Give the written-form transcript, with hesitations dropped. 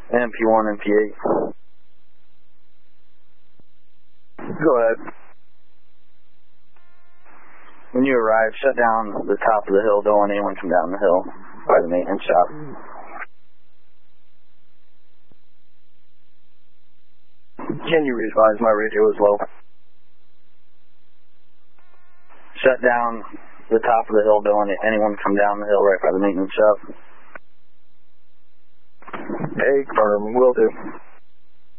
MP1, MP8. Go ahead. When you arrive, shut down the top of the hill. Don't let anyone come down the hill by the maintenance shop. Can you revise? My radio is low. Shut down the top of the hill. Don't let anyone come down the hill right by the maintenance shop. Hey, firm, will do.